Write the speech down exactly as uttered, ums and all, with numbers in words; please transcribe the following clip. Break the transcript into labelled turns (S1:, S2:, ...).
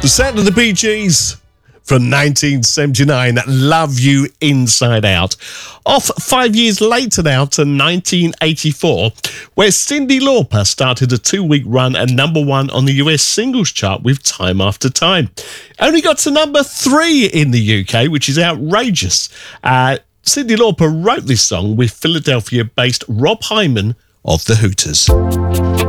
S1: The sound of the Bee Gees from nineteen seventy-nine, Love You Inside Out. Off five years later now to nineteen eighty-four, where Cyndi Lauper started a two-week run at number one on the U S singles chart with Time After Time. Only got to number three in the U K, which is outrageous. Uh, Cyndi Lauper wrote this song with Philadelphia-based Rob Hyman of the Hooters.